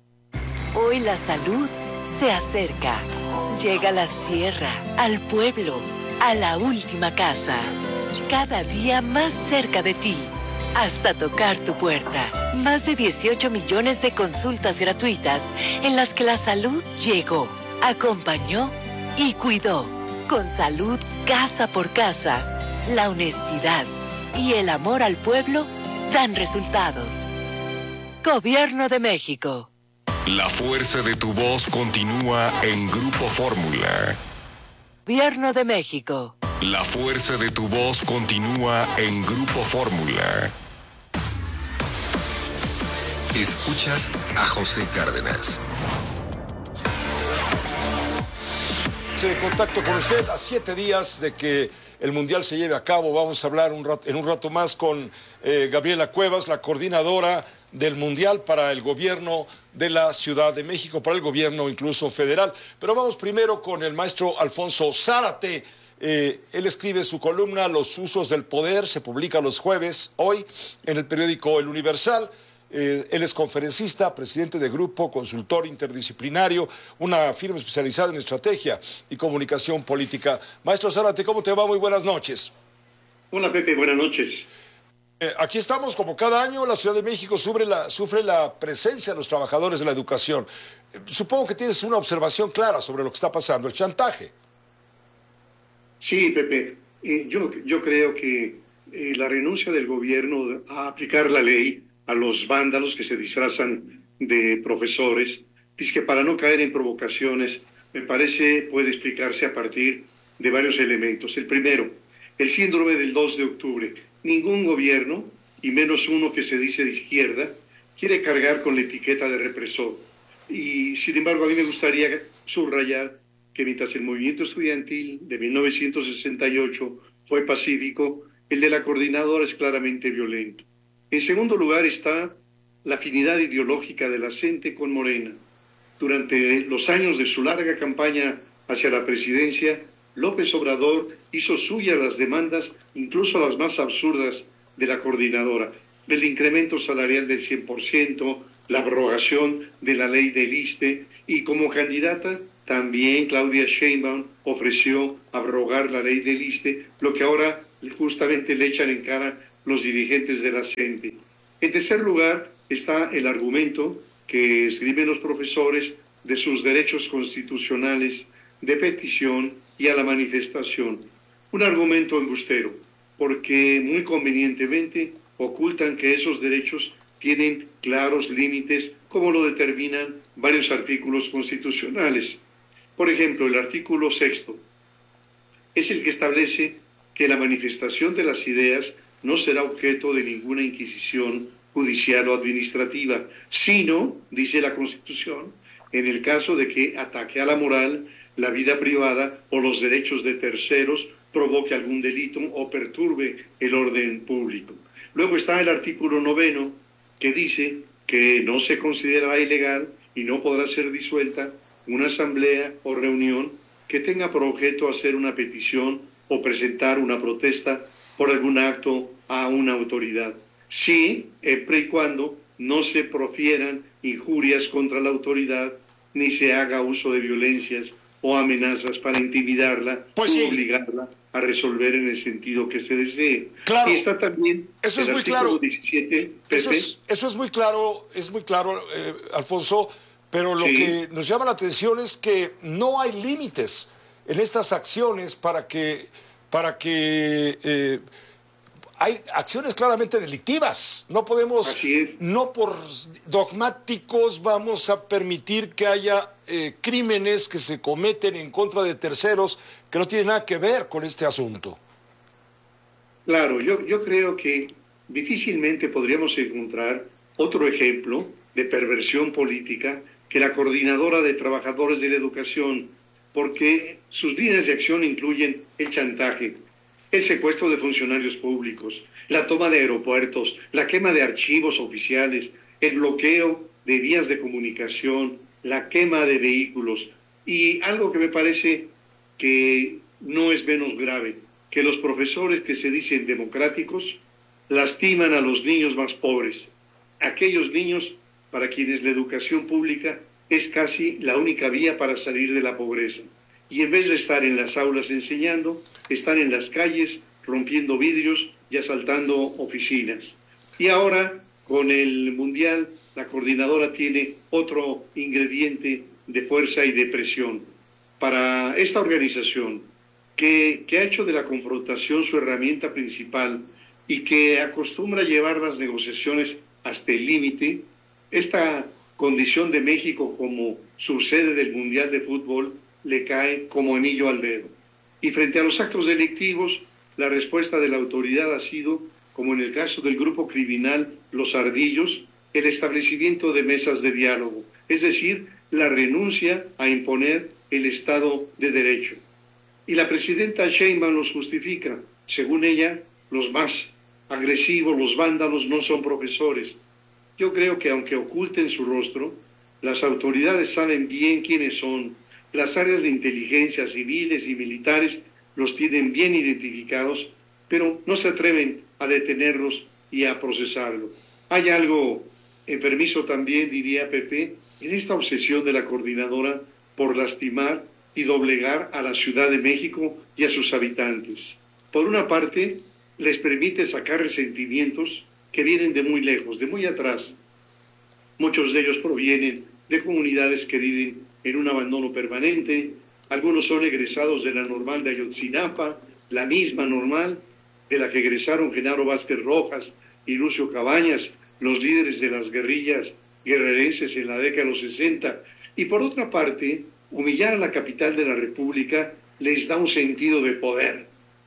Hoy la salud se acerca. Llega a la sierra, al pueblo, a la última casa. Cada día más cerca de ti, hasta tocar tu puerta. Más de dieciocho millones de consultas gratuitas en las que la salud llegó, acompañó y cuidó. Con salud casa por casa, la honestidad y el amor al pueblo dan resultados. Gobierno de México. La fuerza de tu voz continúa en Grupo Fórmula. Gobierno de México. La fuerza de tu voz continúa en Grupo Fórmula. Escuchas a José Cárdenas. En contacto con usted a siete días de que el Mundial se lleve a cabo. Vamos a hablar un rato, en un rato más con eh, Gabriela Cuevas, la coordinadora del Mundial para el gobierno de la Ciudad de México, para el gobierno incluso federal. Pero vamos primero con el maestro Alfonso Zárate. Eh, él escribe su columna Los usos del poder, se publica los jueves, hoy, en el periódico El Universal. Eh, él es conferencista, presidente de grupo, consultor interdisciplinario, una firma especializada en estrategia y comunicación política. Maestro Zárate, ¿cómo te va? Muy buenas noches. Hola Pepe, buenas noches. Eh, aquí estamos, como cada año, la Ciudad de México sufre la, sufre la presencia de los trabajadores de la educación. Eh, supongo que tienes una observación clara sobre lo que está pasando, el chantaje. Sí, Pepe, eh, yo, yo creo que eh, la renuncia del gobierno a aplicar la ley a los vándalos que se disfrazan de profesores, es que para no caer en provocaciones, me parece puede explicarse a partir de varios elementos. El primero, el síndrome del dos de octubre. Ningún gobierno, y menos uno que se dice de izquierda, quiere cargar con la etiqueta de represor. Y sin embargo, a mí me gustaría subrayar que mientras el movimiento estudiantil de mil novecientos sesenta y ocho fue pacífico, el de la coordinadora es claramente violento. En segundo lugar está la afinidad ideológica de la gente con Morena. Durante los años de su larga campaña hacia la presidencia, López Obrador hizo suyas las demandas, incluso las más absurdas, de la coordinadora. El incremento salarial del cien por ciento, la abrogación de la ley del ISSSTE, y como candidata también Claudia Sheinbaum ofreció abrogar la ley del ISSSTE, lo que ahora justamente le echan en cara los dirigentes de la CENTE. En tercer lugar está el argumento que escriben los profesores de sus derechos constitucionales de petición y a la manifestación. Un argumento embustero, porque muy convenientemente ocultan que esos derechos tienen claros límites, como lo determinan varios artículos constitucionales. Por ejemplo, el artículo sexto es el que establece que la manifestación de las ideas no será objeto de ninguna inquisición judicial o administrativa, sino, dice la Constitución, en el caso de que ataque a la moral, la vida privada o los derechos de terceros, provoque algún delito o perturbe el orden público. Luego está el artículo noveno, que dice que no se considerará ilegal y no podrá ser disuelta una asamblea o reunión que tenga por objeto hacer una petición o presentar una protesta por algún acto a una autoridad, sí, siempre y cuando no se profieran injurias contra la autoridad ni se haga uso de violencias o amenazas para intimidarla pues sí. o obligarla a resolver en el sentido que se desee. Claro. Y está también eso es el muy artículo claro. diecisiete, Eso es, eso es muy claro, es muy claro, eh, Alfonso, pero lo Sí. que nos llama la atención es que no hay límites en estas acciones para que, para que eh, hay acciones claramente delictivas. No podemos, no por dogmáticos vamos a permitir que haya eh, crímenes que se cometen en contra de terceros que no tienen nada que ver con este asunto. Claro, yo, yo creo que difícilmente podríamos encontrar otro ejemplo de perversión política que la Coordinadora de Trabajadores de la Educación, porque sus líneas de acción incluyen el chantaje, el secuestro de funcionarios públicos, la toma de aeropuertos, la quema de archivos oficiales, el bloqueo de vías de comunicación, la quema de vehículos y algo que me parece que no es menos grave, que los profesores que se dicen democráticos lastiman a los niños más pobres, aquellos niños para quienes la educación pública es casi la única vía para salir de la pobreza. Y en vez de estar en las aulas enseñando, están en las calles rompiendo vidrios y asaltando oficinas. Y ahora, con el Mundial, la coordinadora tiene otro ingrediente de fuerza y de presión. Para esta organización, que, que ha hecho de la confrontación su herramienta principal y que acostumbra llevar las negociaciones hasta el límite, esta condición de México como subsede del Mundial de Fútbol le cae como anillo al dedo. Y frente a los actos delictivos, la respuesta de la autoridad ha sido, como en el caso del grupo criminal Los Ardillos, el establecimiento de mesas de diálogo, es decir, la renuncia a imponer el Estado de Derecho. Y la presidenta Sheinbaum los justifica. Según ella, los más agresivos, los vándalos, no son profesores. Yo creo que aunque oculten su rostro, las autoridades saben bien quiénes son. Las áreas de inteligencia civiles y militares los tienen bien identificados, pero no se atreven a detenerlos y a procesarlo. Hay algo enfermizo también, diría Pepe, en esta obsesión de la coordinadora por lastimar y doblegar a la Ciudad de México y a sus habitantes. Por una parte, les permite sacar resentimientos que vienen de muy lejos, de muy atrás. Muchos de ellos provienen de comunidades que viven en un abandono permanente, algunos son egresados de la normal de Ayotzinapa, la misma normal de la que egresaron Genaro Vázquez Rojas y Lucio Cabañas, los líderes de las guerrillas guerrerenses en la década de los sesenta. Y por otra parte, humillar a la capital de la República les da un sentido de poder.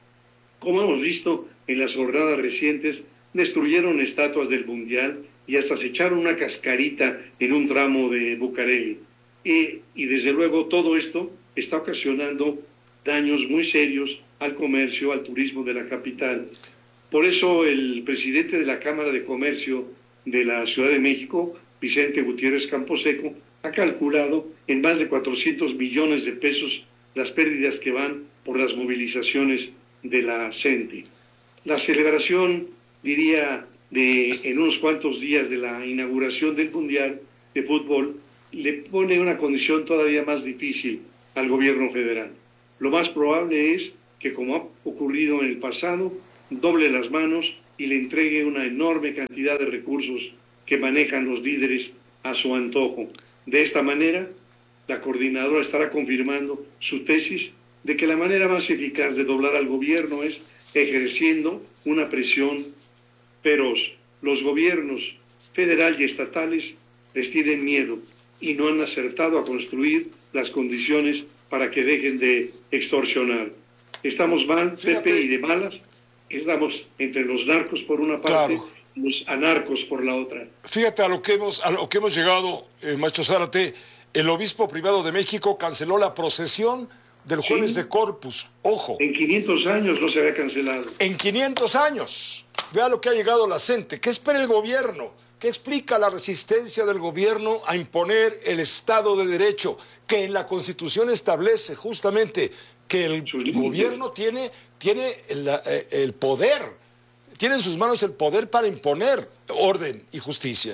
Como hemos visto en las jornadas recientes, destruyeron estatuas del Mundial y hasta se echaron una cascarita en un tramo de Bucareli. Y, y desde luego todo esto está ocasionando daños muy serios al comercio, al turismo de la capital. Por eso el presidente de la Cámara de Comercio de la Ciudad de México, Vicente Gutiérrez Camposeco, ha calculado en más de cuatrocientos millones de pesos las pérdidas que van por las movilizaciones de la CENTE. La celebración, diría de, en unos cuantos días de la inauguración del Mundial de Fútbol, le pone una condición todavía más difícil al gobierno federal. Lo más probable es que, como ha ocurrido en el pasado, doble las manos y le entregue una enorme cantidad de recursos que manejan los líderes a su antojo. De esta manera, la coordinadora estará confirmando su tesis de que la manera más eficaz de doblar al gobierno es ejerciendo una presión feroz. Los gobiernos federal y estatales les tienen miedo y no han acertado a construir las condiciones para que dejen de extorsionar. Estamos mal, Pepe, y de malas. Estamos entre los narcos por una parte, claro, y los anarcos por la otra. Fíjate a lo que hemos, a lo que hemos llegado, eh, maestro Zárate. El obispo privado de México canceló la procesión del jueves sí. de Corpus. Ojo. En quinientos años no se había cancelado. En quinientos años. Vea lo que ha llegado la gente. ¿Qué espera el gobierno? ¿Qué explica la resistencia del gobierno a imponer el Estado de Derecho, que en la Constitución establece justamente que el gobierno tiene, tiene el, el poder, tiene en sus manos el poder para imponer orden y justicia?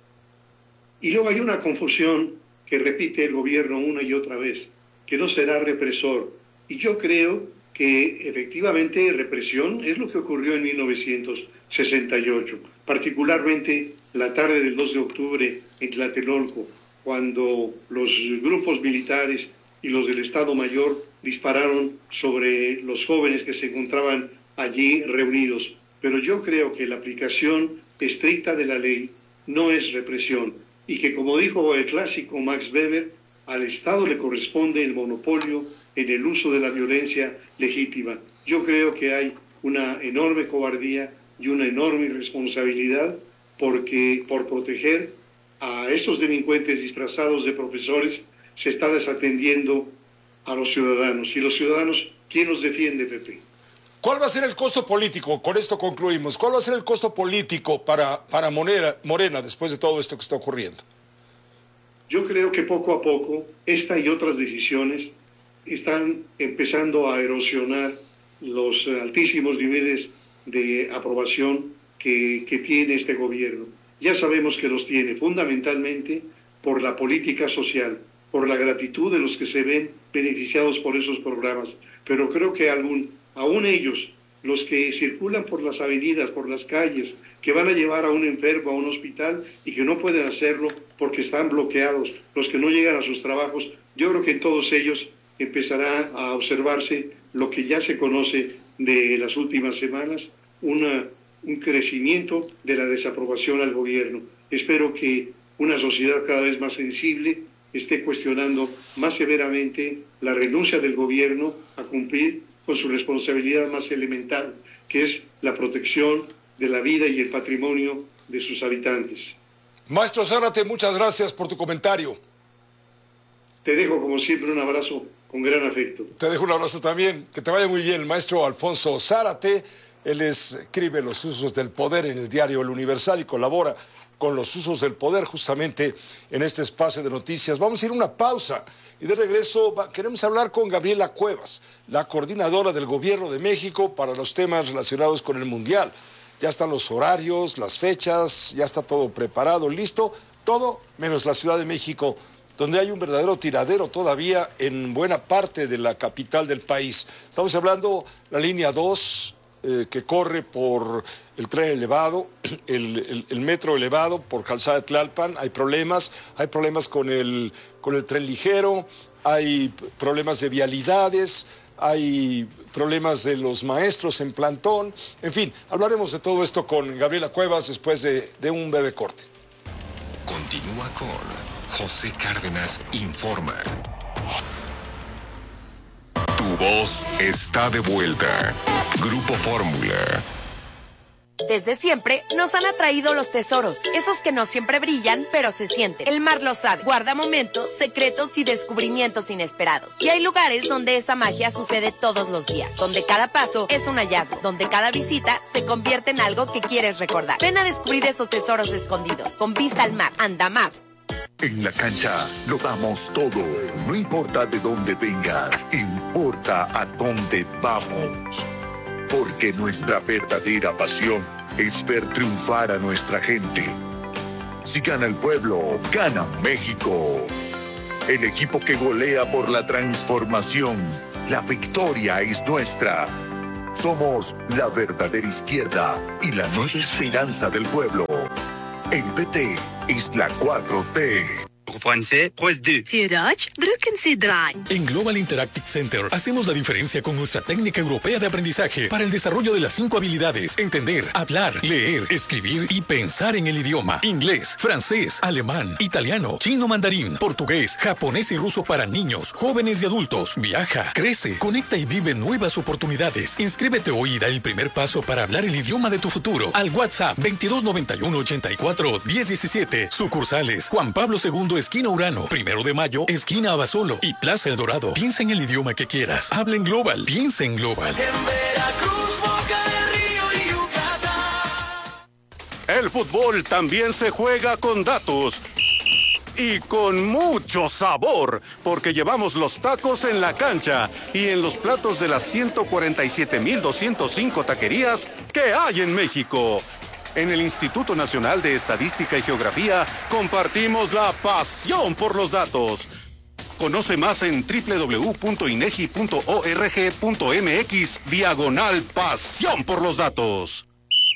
Y luego hay una confusión que repite el gobierno una y otra vez, que no será represor. Y yo creo que efectivamente represión es lo que ocurrió en mil novecientos sesenta y ocho, particularmente la tarde del dos de octubre en Tlatelolco, cuando los grupos militares y los del Estado Mayor dispararon sobre los jóvenes que se encontraban allí reunidos. Pero yo creo que la aplicación estricta de la ley no es represión y que, como dijo el clásico Max Weber, al Estado le corresponde el monopolio en el uso de la violencia legítima. Yo creo que hay una enorme cobardía y una enorme irresponsabilidad porque por proteger a estos delincuentes disfrazados de profesores se está desatendiendo a los ciudadanos. Y los ciudadanos, ¿quién los defiende, Pepe? ¿Cuál va a ser el costo político? Con esto concluimos. ¿Cuál va a ser el costo político para, para Morena, Morena después de todo esto que está ocurriendo? Yo creo que poco a poco esta y otras decisiones están empezando a erosionar los altísimos niveles de aprobación que, que tiene este gobierno. Ya sabemos que los tiene fundamentalmente por la política social, por la gratitud de los que se ven beneficiados por esos programas, pero creo que algún, aún ellos, los que circulan por las avenidas, por las calles, que van a llevar a un enfermo a un hospital y que no pueden hacerlo porque están bloqueados, los que no llegan a sus trabajos, yo creo que en todos ellos empezará a observarse lo que ya se conoce de las últimas semanas, una, un crecimiento de la desaprobación al gobierno. Espero que una sociedad cada vez más sensible esté cuestionando más severamente la renuncia del gobierno a cumplir con su responsabilidad más elemental, que es la protección de la vida y el patrimonio de sus habitantes. Maestro Zárate, muchas gracias por tu comentario. Te dejo, como siempre, un abrazo con gran afecto. Te dejo un abrazo también. Que te vaya muy bien, el maestro Alfonso Zárate. Él escribe Los usos del poder en el diario El Universal y colabora con Los usos del poder justamente en este espacio de noticias. Vamos a ir a una pausa y de regreso va, queremos hablar con Gabriela Cuevas, la coordinadora del Gobierno de México para los temas relacionados con el Mundial. Ya están los horarios, las fechas, ya está todo preparado, listo, todo menos la Ciudad de México, donde hay un verdadero tiradero todavía en buena parte de la capital del país. Estamos hablando de la línea dos, eh, que corre por el tren elevado, el, el, el metro elevado por Calzada de Tlalpan. Hay problemas, hay problemas con el, con el tren ligero, hay problemas de vialidades, hay problemas de los maestros en plantón. En fin, hablaremos de todo esto con Gabriela Cuevas después de, de un breve corte. Continúa con José Cárdenas Informa. Tu voz está de vuelta. Grupo Fórmula. Desde siempre nos han atraído los tesoros, esos que no siempre brillan, pero se sienten. El mar lo sabe, guarda momentos, secretos y descubrimientos inesperados. Y hay lugares donde esa magia sucede todos los días, donde cada paso es un hallazgo, donde cada visita se convierte en algo que quieres recordar. Ven a descubrir esos tesoros escondidos, con vista al mar, Andamar. En la cancha lo damos todo, no importa de dónde vengas, importa a dónde vamos. Porque nuestra verdadera pasión es ver triunfar a nuestra gente. Si gana el pueblo, gana México. El equipo que golea por la transformación. La victoria es nuestra. Somos la verdadera izquierda y la nueva esperanza del pueblo. El P T es la cuatro T. En Global Interactive Center hacemos la diferencia con nuestra técnica europea de aprendizaje para el desarrollo de las cinco habilidades: entender, hablar, leer, escribir y pensar en el idioma. Inglés, francés, alemán, italiano, chino mandarín, portugués, japonés y ruso para niños, jóvenes y adultos. Viaja, crece, conecta y vive nuevas oportunidades. Inscríbete hoy y da el primer paso para hablar el idioma de tu futuro al WhatsApp veintidós noventa y uno ochenta y cuatro diez diecisiete. Sucursales Juan Pablo segundo, esquina Urano, Primero de Mayo, esquina Abasolo y Plaza El Dorado. Piensa en el idioma que quieras. Habla en Global. Piensa en Global. El fútbol también se juega con datos. Y con mucho sabor, porque llevamos los tacos en la cancha y en los platos de las ciento cuarenta y siete mil doscientos cinco taquerías que hay en México. En el Instituto Nacional de Estadística y Geografía compartimos la pasión por los datos. Conoce más en doble u doble u doble u punto inegi punto org punto mx diagonal pasión por los datos.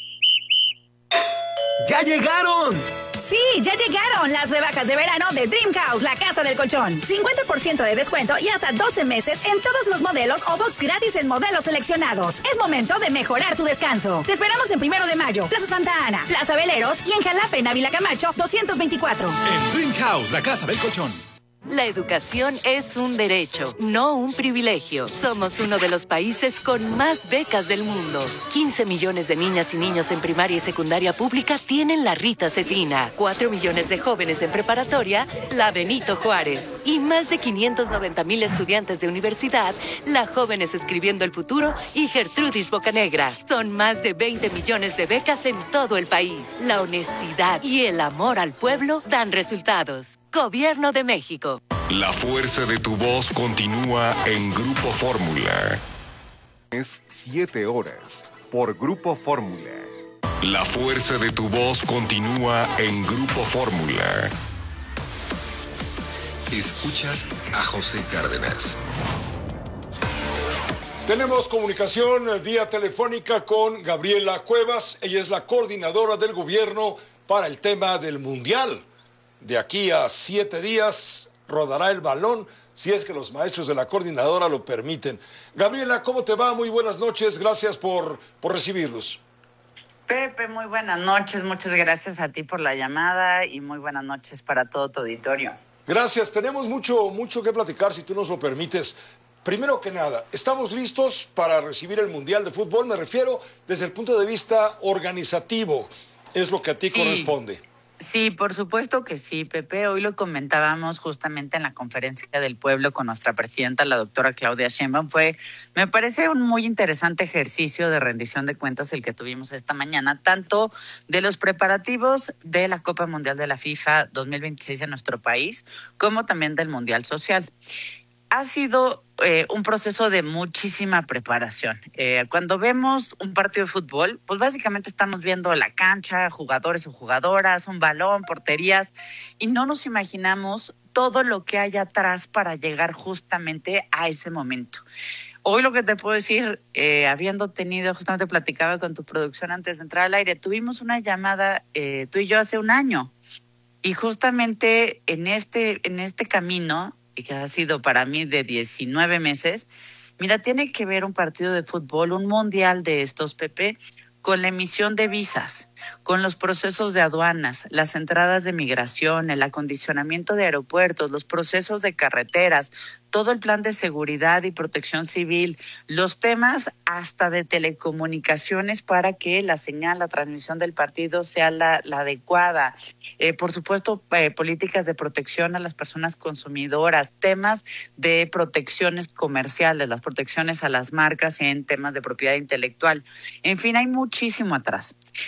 ¡Ya llegaron! Sí, ya llegaron las rebajas de verano de Dream House, la casa del colchón. cincuenta por ciento de descuento y hasta doce meses en todos los modelos o box gratis en modelos seleccionados. Es momento de mejorar tu descanso. Te esperamos en Primero de Mayo, Plaza Santa Ana, Plaza Veleros y en Jalapa, en Ávila Camacho, doscientos veinticuatro. En Dream House, la casa del colchón. La educación es un derecho, no un privilegio. Somos uno de los países con más becas del mundo. quince millones de niñas y niños en primaria y secundaria pública tienen la Rita Cetina. cuatro millones de jóvenes en preparatoria, la Benito Juárez. Y más de quinientos noventa mil estudiantes de universidad, la Jóvenes Escribiendo el Futuro y Gertrudis Bocanegra. Son más de veinte millones de becas en todo el país. La honestidad y el amor al pueblo dan resultados. Gobierno de México. La fuerza de tu voz continúa en Grupo Fórmula. Es siete horas por Grupo Fórmula. La fuerza de tu voz continúa en Grupo Fórmula. Escuchas a José Cárdenas. Tenemos comunicación vía telefónica con Gabriela Cuevas. Ella es la coordinadora del gobierno para el tema del Mundial. De aquí a siete días rodará el balón, si es que los maestros de la coordinadora lo permiten. Gabriela, ¿cómo te va? Muy buenas noches, gracias por, por recibirnos. Pepe, muy buenas noches, muchas gracias a ti por la llamada y muy buenas noches para todo tu auditorio. Gracias, tenemos mucho, mucho que platicar, si tú nos lo permites. Primero que nada, ¿estamos listos para recibir el Mundial de Fútbol? Me refiero desde el punto de vista organizativo, es lo que a ti sí corresponde. Sí, por supuesto que sí, Pepe. Hoy lo comentábamos justamente en la conferencia del pueblo con nuestra presidenta, la doctora Claudia Sheinbaum. Fue, me parece, un muy interesante ejercicio de rendición de cuentas el que tuvimos esta mañana, tanto de los preparativos de la Copa Mundial de la FIFA dos mil veintiséis en nuestro país, como también del Mundial Social. Ha sido eh, un proceso de muchísima preparación. Eh, cuando vemos un partido de fútbol, pues básicamente estamos viendo la cancha, jugadores o jugadoras, un balón, porterías, y no nos imaginamos todo lo que hay atrás para llegar justamente a ese momento. Hoy lo que te puedo decir, eh, habiendo tenido, justamente platicaba con tu producción antes de entrar al aire, tuvimos una llamada eh, tú y yo hace un año, y justamente en este, en este camino, y que ha sido para mí de diecinueve meses, mira, tiene que ver un partido de fútbol, un mundial de estos, Pepe, con la emisión de visas, con los procesos de aduanas, las entradas de migración, el acondicionamiento de aeropuertos, los procesos de carreteras, todo el plan de seguridad y protección civil, los temas hasta de telecomunicaciones para que la señal, la transmisión del partido sea la, la adecuada. Eh, por supuesto, eh, políticas de protección a las personas consumidoras, temas de protecciones comerciales, las protecciones a las marcas en temas de propiedad intelectual. En fin, hay muchísimo atrás. Y sí,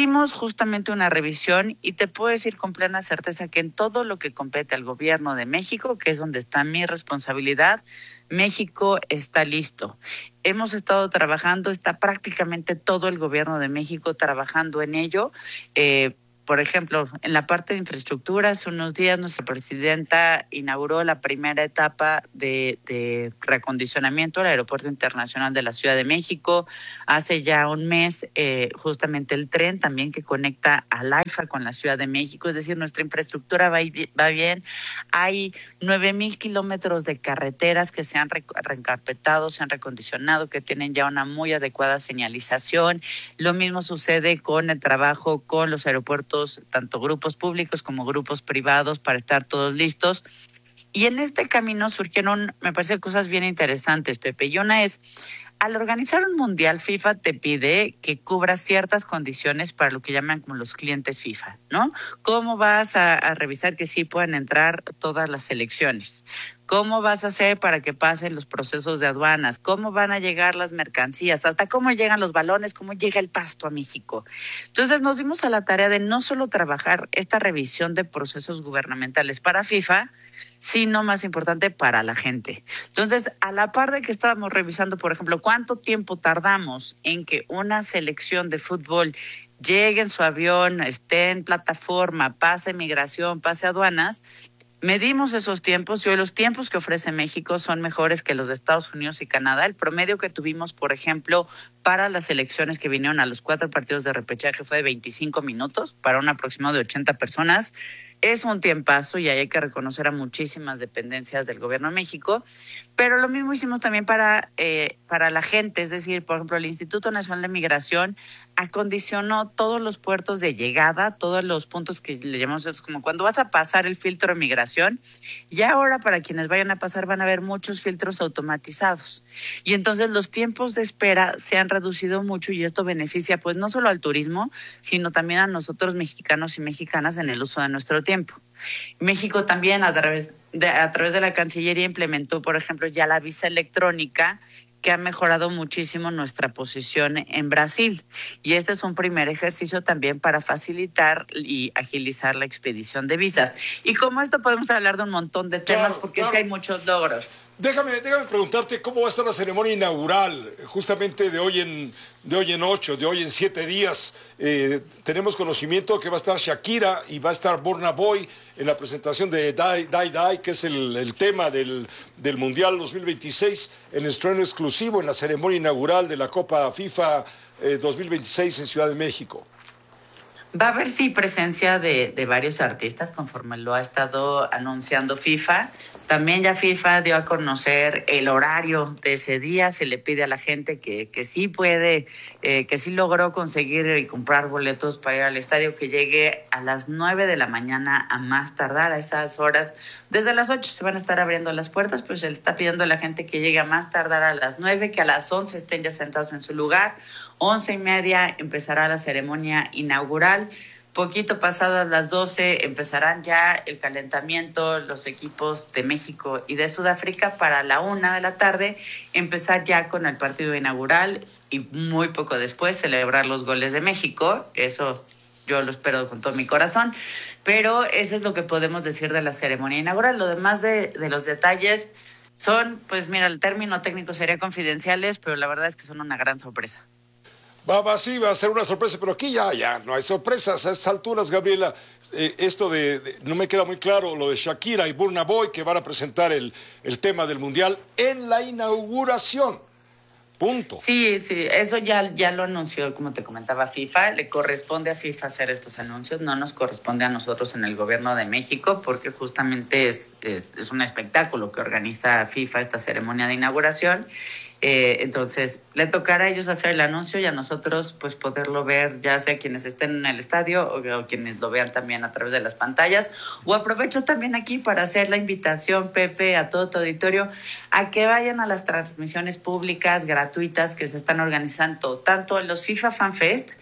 pedimos justamente una revisión y te puedo decir con plena certeza que en todo lo que compete al gobierno de México, que es donde está mi responsabilidad, México está listo. Hemos estado trabajando, está prácticamente todo el gobierno de México trabajando en ello. Eh, Por ejemplo, en la parte de infraestructura, hace unos días nuestra presidenta inauguró la primera etapa de, de reacondicionamiento del Aeropuerto Internacional de la Ciudad de México. Hace ya un mes, eh, justamente el tren también que conecta al AIFA con la Ciudad de México. Es decir, nuestra infraestructura va, va bien. Hay nueve mil kilómetros de carreteras que se han re, reencarpetado, se han recondicionado, que tienen ya una muy adecuada señalización. Lo mismo sucede con el trabajo con los aeropuertos, tanto grupos públicos como grupos privados, para estar todos listos. Y en este camino surgieron, me parece, cosas bien interesantes, Pepe. Y una es, al organizar un mundial, FIFA te pide que cubras ciertas condiciones para lo que llaman como los clientes FIFA, ¿no? ¿Cómo vas a, a revisar que sí puedan entrar todas las selecciones? ¿Cómo vas a hacer para que pasen los procesos de aduanas? ¿Cómo van a llegar las mercancías? ¿Hasta cómo llegan los balones? ¿Cómo llega el pasto a México? Entonces nos dimos a la tarea de no solo trabajar esta revisión de procesos gubernamentales para FIFA, sino, más importante, para la gente. Entonces, a la par de que estábamos revisando, por ejemplo, cuánto tiempo tardamos en que una selección de fútbol llegue en su avión, esté en plataforma, pase migración, pase aduanas, medimos esos tiempos y hoy los tiempos que ofrece México son mejores que los de Estados Unidos y Canadá. El promedio que tuvimos, por ejemplo, para las selecciones que vinieron a los cuatro partidos de repechaje fue de veinticinco minutos para un aproximado de ochenta personas. Es un tiempazo y ahí hay que reconocer a muchísimas dependencias del gobierno de México, pero lo mismo hicimos también para, eh, para la gente, es decir, por ejemplo, el Instituto Nacional de Migración acondicionó todos los puertos de llegada, todos los puntos que le llamamos es como cuando vas a pasar el filtro de migración, y ahora para quienes vayan a pasar van a haber muchos filtros automatizados. Y entonces los tiempos de espera se han reducido mucho y esto beneficia pues no solo al turismo, sino también a nosotros mexicanos y mexicanas en el uso de nuestro tiempo. México también a través de, a través de la Cancillería implementó, por ejemplo, ya la visa electrónica, que ha mejorado muchísimo nuestra posición en Brasil. Y este es un primer ejercicio también para facilitar y agilizar la expedición de visas. Y como esto podemos hablar de un montón de temas, claro, porque claro. sí hay muchos logros. Déjame, déjame preguntarte cómo va a estar la ceremonia inaugural, justamente de hoy en, de hoy en ocho, de hoy en siete días. Eh, tenemos conocimiento que va a estar Shakira y va a estar Burna Boy en la presentación de Die Die Die, que es el, el tema del, del Mundial dos mil veintiséis, en estreno exclusivo en la ceremonia inaugural de la Copa FIFA eh, dos mil veintiséis en Ciudad de México. Va a haber, sí, presencia de, de varios artistas, conforme lo ha estado anunciando FIFA. También ya FIFA dio a conocer el horario de ese día. Se le pide a la gente que, que sí puede, eh, que sí logró conseguir y comprar boletos para ir al estadio, que llegue a las nueve de la mañana a más tardar. A esas horas, desde las ocho se van a estar abriendo las puertas, pues se le está pidiendo a la gente que llegue a más tardar a las nueve, que a las once estén ya sentados en su lugar. Once y media empezará la ceremonia inaugural. Poquito pasadas las doce empezarán ya el calentamiento, los equipos de México y de Sudáfrica, para la una de la tarde empezar ya con el partido inaugural y muy poco después celebrar los goles de México. Eso yo lo espero con todo mi corazón, pero eso es lo que podemos decir de la ceremonia inaugural. Lo demás de, de los detalles son, pues mira, el término técnico sería confidenciales, pero la verdad es que son una gran sorpresa. Va, va, sí, va a ser una sorpresa, pero aquí ya, ya no hay sorpresas a estas alturas, Gabriela. Eh, esto de, de, no me queda muy claro, lo de Shakira y Burna Boy, que van a presentar el, el tema del Mundial en la inauguración. Punto. Sí, sí, eso ya, ya lo anunció, como te comentaba, FIFA. Le corresponde a FIFA hacer estos anuncios, no nos corresponde a nosotros en el gobierno de México, porque justamente es, es, es un espectáculo que organiza FIFA, esta ceremonia de inauguración. Eh, entonces, le tocará a ellos hacer el anuncio y a nosotros pues poderlo ver, ya sea quienes estén en el estadio o, o quienes lo vean también a través de las pantallas. O aprovecho también aquí para hacer la invitación, Pepe, a todo tu auditorio, a que vayan a las transmisiones públicas gratuitas que se están organizando tanto en los FIFA Fan Fest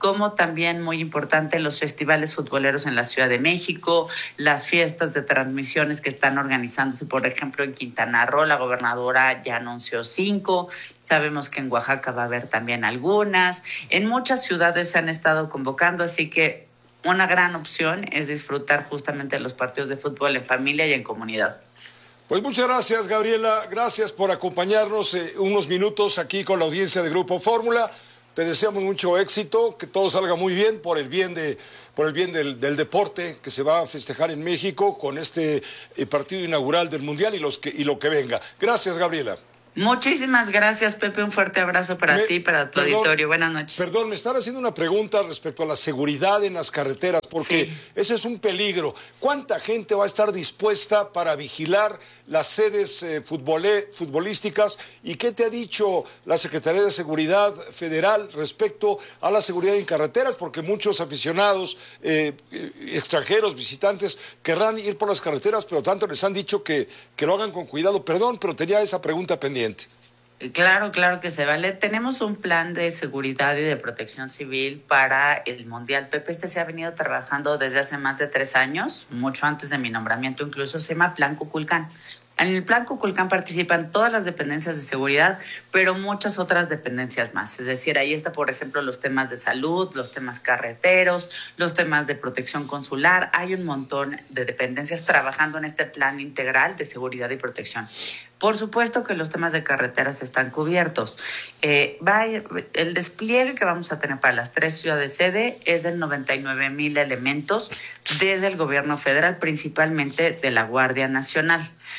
como también muy importante los festivales futboleros en la Ciudad de México, las fiestas de transmisiones que están organizándose, por ejemplo, en Quintana Roo, la gobernadora ya anunció cinco, sabemos que en Oaxaca va a haber también algunas, en muchas ciudades se han estado convocando, así que una gran opción es disfrutar justamente de los partidos de fútbol en familia y en comunidad. Pues muchas gracias, Gabriela, gracias por acompañarnos eh, unos minutos aquí con la audiencia de Grupo Fórmula. Te deseamos mucho éxito, que todo salga muy bien por el bien de por el bien del, del deporte que se va a festejar en México con este eh, partido inaugural del Mundial y los que y lo que venga. Gracias, Gabriela. Muchísimas gracias, Pepe. Un fuerte abrazo para me, ti y para tu perdón, auditorio. Buenas noches. Perdón, me están haciendo una pregunta respecto a la seguridad en las carreteras, porque sí. Eso es un peligro. ¿Cuánta gente va a estar dispuesta para vigilar las sedes eh, futbolé, futbolísticas? ¿Y qué te ha dicho la Secretaría de Seguridad Federal respecto a la seguridad en carreteras? Porque muchos aficionados eh, extranjeros, visitantes, querrán ir por las carreteras, pero tanto les han dicho que, que lo hagan con cuidado. Perdón, pero tenía esa pregunta pendiente. Claro, claro que se vale. Tenemos un plan de seguridad y de protección civil para el Mundial. Pepe, este se ha venido trabajando desde hace más de tres años, mucho antes de mi nombramiento incluso, se llama Plan Kukulcán. En el Plan Kukulcán participan todas las dependencias de seguridad, pero muchas otras dependencias más. Es decir, ahí está, por ejemplo, los temas de salud, los temas carreteros, los temas de protección consular. Hay un montón de dependencias trabajando en este plan integral de seguridad y protección. Por supuesto que los temas de carreteras están cubiertos. Eh, va a ir, el despliegue que vamos a tener para las tres ciudades sede es de noventa y nueve mil elementos desde el gobierno federal, principalmente de la Guardia Nacional.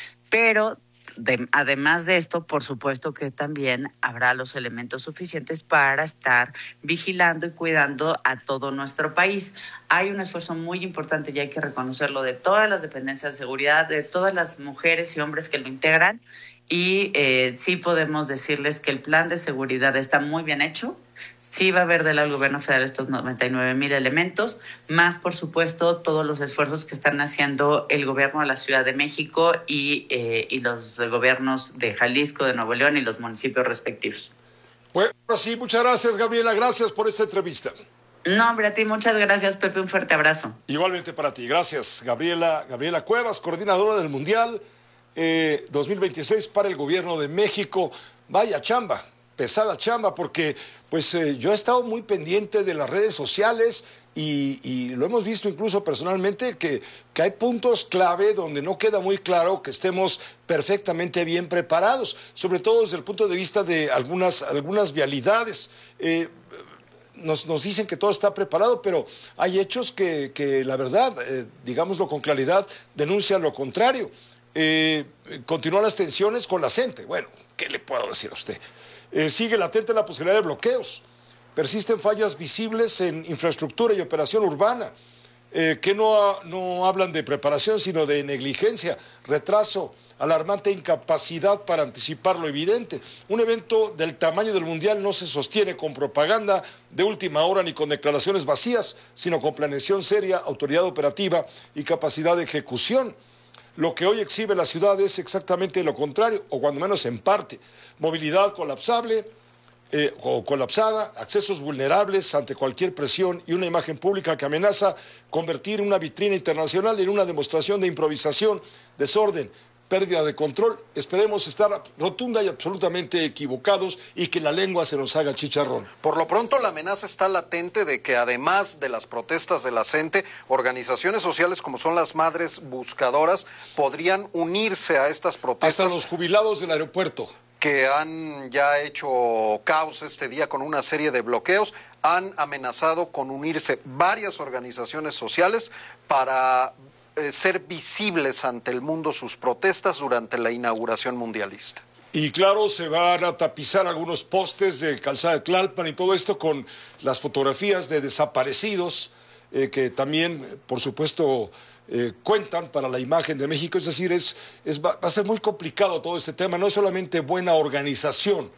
Pero de, además de esto, por supuesto que también habrá los elementos suficientes para estar vigilando y cuidando a todo nuestro país. Hay un esfuerzo muy importante, y hay que reconocerlo, de todas las dependencias de seguridad, de todas las mujeres y hombres que lo integran, y eh, sí podemos decirles que el plan de seguridad está muy bien hecho. Sí va a haber del gobierno federal estos noventa y nueve mil elementos, más por supuesto todos los esfuerzos que están haciendo el gobierno de la Ciudad de México y, eh, y los gobiernos de Jalisco, de Nuevo León y los municipios respectivos. Pues sí, muchas gracias, Gabriela, gracias por esta entrevista. No, hombre, a ti muchas gracias, Pepe, un fuerte abrazo. Igualmente para ti, gracias, Gabriela, Gabriela Cuevas, coordinadora del Mundial eh, dos mil veintiséis para el gobierno de México. Vaya chamba, pesada chamba, porque pues eh, yo he estado muy pendiente de las redes sociales y, y lo hemos visto incluso personalmente que, que hay puntos clave donde no queda muy claro que estemos perfectamente bien preparados, sobre todo desde el punto de vista de algunas, algunas vialidades. Eh, Nos, nos dicen que todo está preparado, pero hay hechos que, que la verdad, eh, digámoslo con claridad, denuncian lo contrario. Eh, continúan las tensiones con la gente. Bueno, ¿qué le puedo decir a usted? Eh, sigue latente la posibilidad de bloqueos. Persisten fallas visibles en infraestructura y operación urbana, eh, que no, no hablan de preparación, sino de negligencia, retraso, alarmante incapacidad para anticipar lo evidente. Un evento del tamaño del Mundial no se sostiene con propaganda de última hora ni con declaraciones vacías, sino con planeación seria, autoridad operativa y capacidad de ejecución. Lo que hoy exhibe la ciudad es exactamente lo contrario, o cuando menos en parte. Movilidad colapsable eh, o colapsada, accesos vulnerables ante cualquier presión y una imagen pública que amenaza convertir una vitrina internacional en una demostración de improvisación, desorden, pérdida de control. Esperemos estar rotunda y absolutamente equivocados y que la lengua se nos haga chicharrón. Por lo pronto, la amenaza está latente de que además de las protestas de la gente, organizaciones sociales como son las Madres Buscadoras podrían unirse a estas protestas. Hasta los jubilados del aeropuerto, que han ya hecho caos este día con una serie de bloqueos, han amenazado con unirse varias organizaciones sociales para Eh, ser visibles ante el mundo sus protestas durante la inauguración mundialista. Y claro, se van a tapizar algunos postes de Calzada de Tlalpan y todo esto con las fotografías de desaparecidos eh, que también, por supuesto, eh, cuentan para la imagen de México. Es decir, es, es, va, va a ser muy complicado todo este tema. No es solamente buena organización,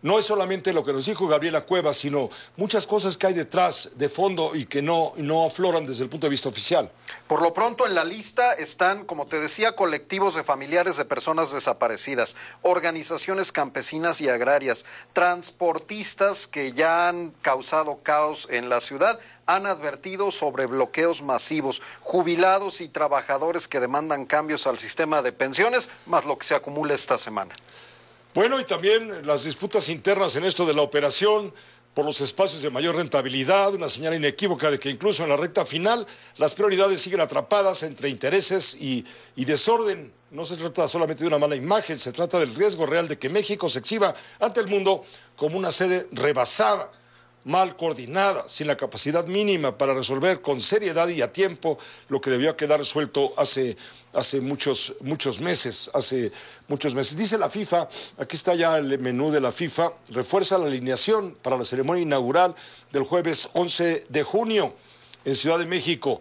no es solamente lo que nos dijo Gabriela Cuevas, sino muchas cosas que hay detrás, de fondo, y que no, no afloran desde el punto de vista oficial. Por lo pronto en la lista están, como te decía, colectivos de familiares de personas desaparecidas, organizaciones campesinas y agrarias, transportistas que ya han causado caos en la ciudad, han advertido sobre bloqueos masivos, jubilados y trabajadores que demandan cambios al sistema de pensiones, más lo que se acumula esta semana. Bueno, y también las disputas internas en esto de la operación por los espacios de mayor rentabilidad, una señal inequívoca de que incluso en la recta final las prioridades siguen atrapadas entre intereses y, y desorden. No se trata solamente de una mala imagen, se trata del riesgo real de que México se exhiba ante el mundo como una sede rebasada, mal coordinada, sin la capacidad mínima para resolver con seriedad y a tiempo lo que debió quedar resuelto hace, hace muchos, muchos meses, hace muchos meses. Dice la FIFA, aquí está ya el menú de la FIFA, refuerza la alineación para la ceremonia inaugural del jueves once de junio en Ciudad de México.